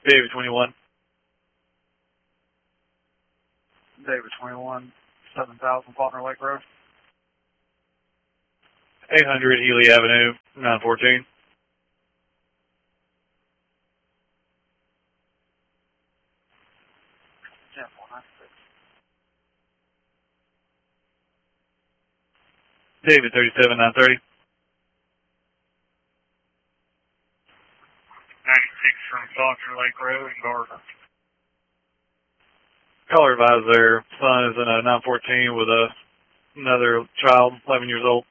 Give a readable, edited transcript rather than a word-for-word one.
David 21. David 21, 7000 Faulkner Lake Road. 800 Ely Avenue, 914. Yeah, 496. David 37, 930. 96 from Faulkner Lake Road in Garver. Caller advised their son is in a 914 with another child, 11 years old.